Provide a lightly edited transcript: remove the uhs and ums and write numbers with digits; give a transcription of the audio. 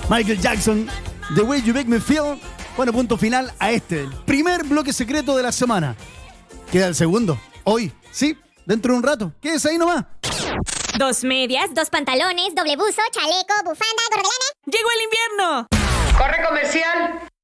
Michael Jackson, The Way You Make Me Feel. Bueno, punto final a este, el primer bloque secreto de la semana. Queda el segundo, hoy, sí, dentro de un rato. Quédese ahí nomás. 2 medias, 2 pantalones, doble buzo, chaleco, bufanda, gordolana. ¡Llegó el invierno! ¡Corre comercial!